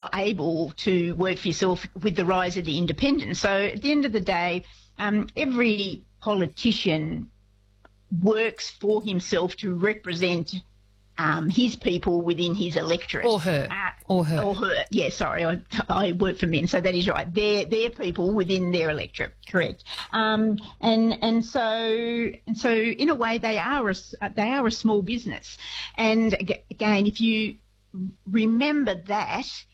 able to work for yourself with the rise of the independent. So at the end of the day, every politician works for himself to represent his people within his electorate. Or her. Or her. Or her. Yeah, sorry, I work for men, so that is right. They're people within their electorate, correct. And so in a way they are a small business. And again, if you remember that,